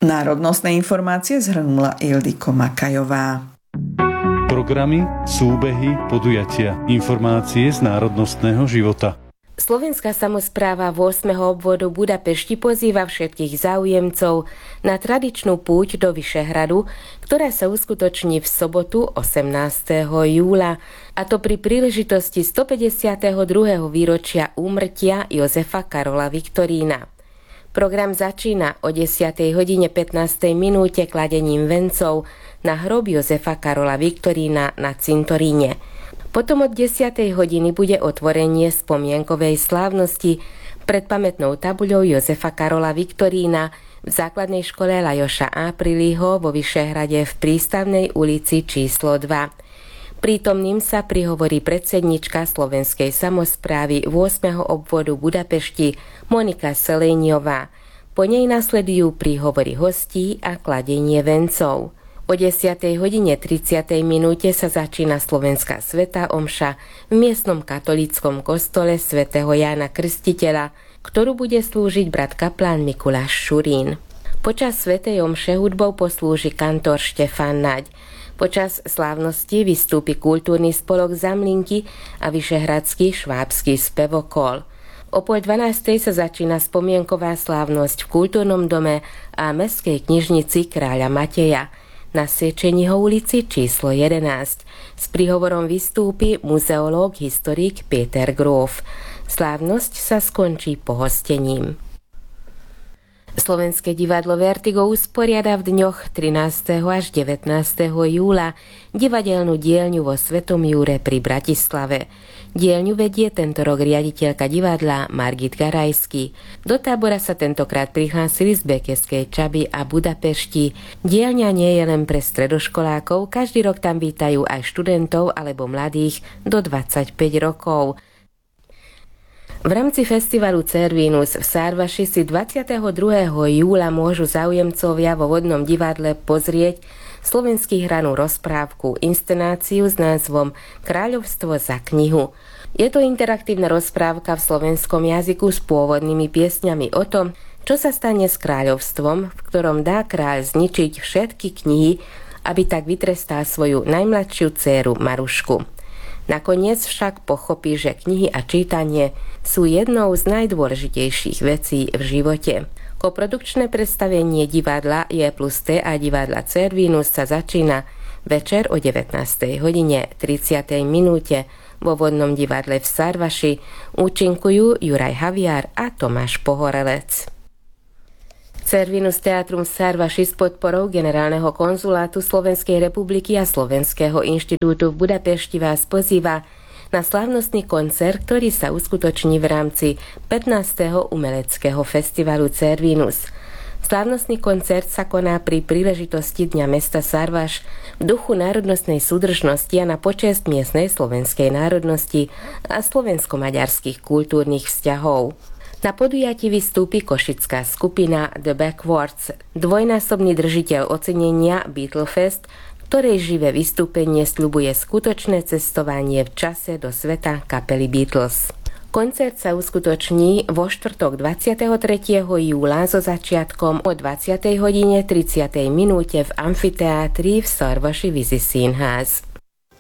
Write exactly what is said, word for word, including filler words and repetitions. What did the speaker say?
Národnostné informácie zhrnula Ildiko Makajová. Programy, súbehy, podujatia, informácie z národnostného života. Slovenská samospráva ôsmeho obvodu Budapešti pozýva všetkých záujemcov na tradičnú púť do Vyšehradu, ktorá sa uskutoční v sobotu osemnásteho júla, a to pri príležitosti stopäťdesiateho druhého výročia úmrtia Jozefa Karola Viktorína. Program začína o desiatej hodine pätnástej minúte kladením vencov na hrob Jozefa Karola Viktorína na cintoríne. Potom od desiatej hodiny bude otvorenie spomienkovej slávnosti pred pamätnou tabuľou Jozefa Karola Viktorína v základnej škole Lajoša Aprilího vo Vyšehrade v Prístavnej ulici číslo dva. Prítomným sa prihovorí predsednička Slovenskej samosprávy ôsmeho obvodu Budapešti Monika Selejniová. Po nej nasledujú príhovory hostí a kladenie vencov. O desiatej hodine tridsiatej minúte sa začína slovenská svätá omša v miestnom katolíckom kostole svätého Jána Krstiteľa, ktorú bude slúžiť brat kaplán Mikuláš Šurín. Počas svätej omše hudbou poslúži kantor Štefán Naď. Počas slávnosti vystúpi kultúrny spolok Zamlinky a vyšehradský švábsky spevokol. O pol dvanástej sa začína spomienková slávnosť v kultúrnom dome a mestskej knižnici kráľa Mateja na Siečeniho ulici číslo jedenásť. S príhovorom vystúpi muzeológ, historik Peter Grof. Slávnosť sa skončí pohostením. Slovenské divadlo Vertigo usporiada v dňoch trinásteho až devätnásteho júla divadelnú dielňu vo Svetom Júre pri Bratislave. Dielňu vedie tento rok riaditeľka divadla Margit Garajsky. Do tábora sa tentokrát prihlásili z Bekeskej Čaby a Budapešti. Dielňa nie je len pre stredoškolákov, každý rok tam vítajú aj študentov alebo mladých do dvadsaťpäť rokov. V rámci festivalu Cervinus v Sarvaši si dvadsiateho druhého júla môžu záujemcovia vo Vodnom divadle pozrieť slovenský hranú rozprávku, inscenáciu s názvom Kráľovstvo za knihu. Je to interaktívna rozprávka v slovenskom jazyku s pôvodnými piesňami o tom, čo sa stane s kráľovstvom, v ktorom dá kráľ zničiť všetky knihy, aby tak vytrestal svoju najmladšiu dcéru Marušku. Nakoniec však pochopí, že knihy a čítanie sú jednou z najdôležitejších vecí v živote. Koprodukčné predstavenie divadla J plus T a divadla Cervinus sa začína večer o devätnástej hodine tridsiatej minúte vo Vodnom divadle v Sarvaši. Účinkujú Juraj Haviar a Tomáš Pohorelec. Cervinus Teatrum Sarvaši s podporou Generálneho konzulátu Slovenskej republiky a Slovenského inštitútu v Budapešti vás pozýva na slávnostný koncert, ktorý sa uskutoční v rámci pätnásteho umeleckého festivalu Cervinus. Slávnostný koncert sa koná pri príležitosti Dňa mesta Sarvaš v duchu národnostnej súdržnosti a na počesť miestnej slovenskej národnosti a slovensko-maďarských kultúrnych vzťahov. Na podujatí vystúpi košická skupina The Backwards, dvojnásobný držiteľ ocenenia Beatlefest, ktorej živé vystúpenie sľubuje skutočné cestovanie v čase do sveta kapely Beatles. Koncert sa uskutoční vo štvrtok dvadsiateho tretieho júla so začiatkom o dvadsiatej hodine tridsiatej minúte v amfiteátri v Sarvaši Vizisínház.